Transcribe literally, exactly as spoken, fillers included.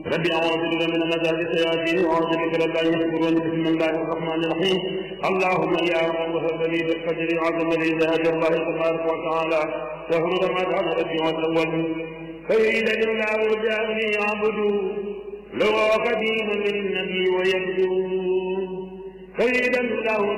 ربي أعوذ بك من همزات الشياطين وأعوذ بك رب أن يحضرون بسم الله الرحمن الرحيم اللهم يا رب وهب لي بالقدر عظم لي ذات الله تبارك وتعالى شهر رمضان ربيع الأول فإذا لله وجعلني يعبد لو قديم للنبي ويبدو فإذا له